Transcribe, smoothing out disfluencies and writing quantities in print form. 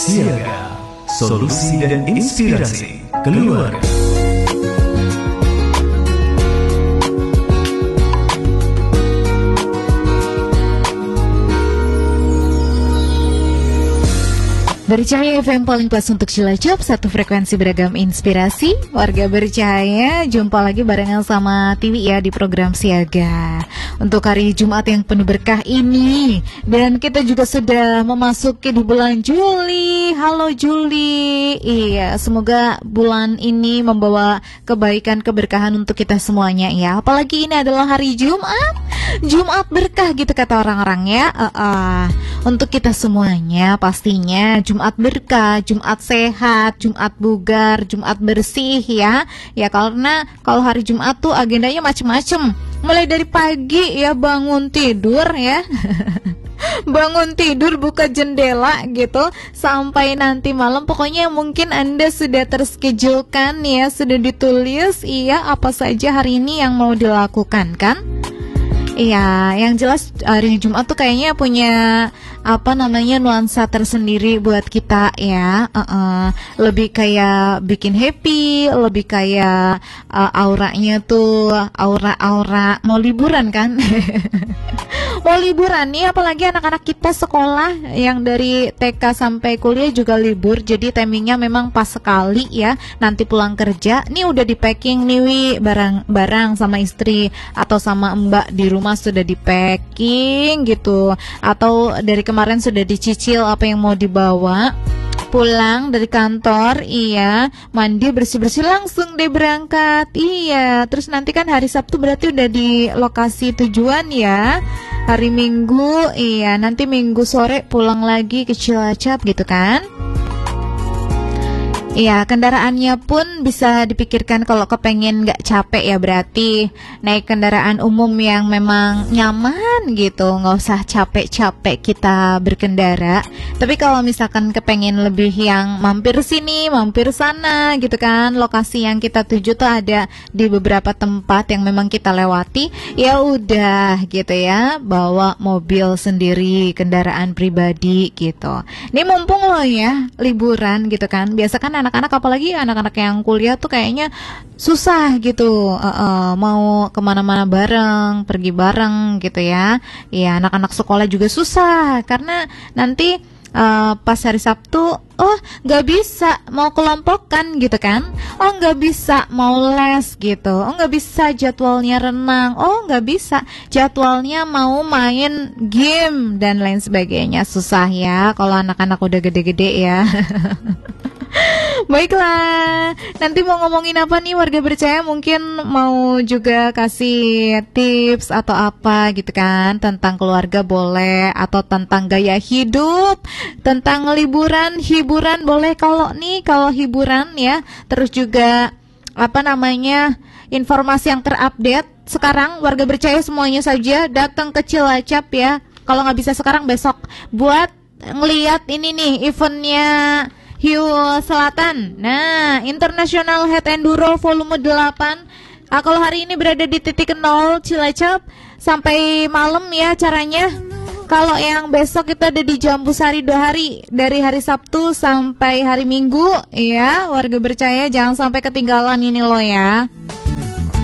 Siaga, solusi dan inspirasi keluarga. Bercahaya FM paling pas untuk Cilacap, satu frekuensi beragam inspirasi. Warga bercahaya, jumpa lagi barengan sama Tiwi ya di program Siaga untuk hari Jumat yang penuh berkah ini. Dan kita juga sudah memasuki di bulan Juli. Halo Juli. Iya, semoga bulan ini membawa kebaikan, keberkahan untuk kita semuanya ya. Apalagi ini adalah hari Jumat. Jumat berkah gitu kata orang-orang ya. Untuk kita semuanya pastinya Jumat berkah, Jumat sehat, Jumat bugar, Jumat bersih ya. Ya karena kalau hari Jumat tuh agendanya macem-macem. Mulai dari pagi ya bangun tidur ya. Bangun tidur, buka jendela gitu sampai nanti malam. Pokoknya mungkin Anda sudah terschedule-kan ya, sudah ditulis iya apa saja hari ini yang mau dilakukan kan? Iya, yang jelas hari Jumat tuh kayaknya punya nuansa tersendiri buat kita ya. Lebih kayak bikin happy, lebih kayak auranya tuh aura-aura mau liburan kan. Mau liburan nih, apalagi anak-anak kita sekolah yang dari TK sampai kuliah juga libur. Jadi timingnya memang pas sekali ya. Nanti pulang kerja, nih udah di packing nih Wi, barang-barang sama istri atau sama Mbak di rumah sudah di packing gitu. Atau dari kemarin sudah dicicil apa yang mau dibawa. Pulang dari kantor, iya, mandi bersih-bersih langsung deh berangkat. Iya, terus nanti kan hari Sabtu berarti udah di lokasi tujuan ya. Hari Minggu, iya, nanti Minggu sore pulang lagi ke Cilacap gitu kan. Iya, kendaraannya pun bisa dipikirkan kalau kepengen gak capek ya berarti naik kendaraan umum yang memang nyaman gitu, gak usah capek-capek kita berkendara. Tapi kalau misalkan kepengen lebih yang mampir sini, mampir sana gitu kan, lokasi yang kita tuju tuh ada di beberapa tempat yang memang kita lewati, ya udah gitu ya, bawa mobil sendiri, kendaraan pribadi gitu. Ini mumpung loh ya, liburan gitu kan, biasa kan anak-anak, apalagi anak-anak yang kuliah tuh kayaknya susah gitu mau kemana-mana bareng, pergi bareng gitu ya. Ya anak-anak sekolah juga susah karena nanti pas hari Sabtu nggak bisa mau kelompokan gitu kan, nggak bisa mau les gitu, nggak bisa jadwalnya renang, nggak bisa jadwalnya mau main game dan lain sebagainya. Susah ya kalau anak-anak udah gede-gede ya. Baiklah, nanti mau ngomongin apa nih warga bercahaya? Mungkin mau juga kasih tips atau apa gitu kan, tentang keluarga boleh, atau tentang gaya hidup, tentang liburan, hiburan boleh. Kalau hiburan ya, terus juga informasi yang terupdate sekarang, warga bercahaya semuanya saja datang ke Cilacap ya. Kalau nggak bisa sekarang, besok buat ngeliat ini nih eventnya Hiu Selatan. Nah, International Head Enduro volume 8. Kalau hari ini berada di titik 0 Cilacap sampai malam ya caranya. Kalau yang besok kita ada di Jambu Sari 2 hari, dari hari Sabtu sampai hari Minggu ya. Warga bercahaya jangan sampai ketinggalan ini loh ya.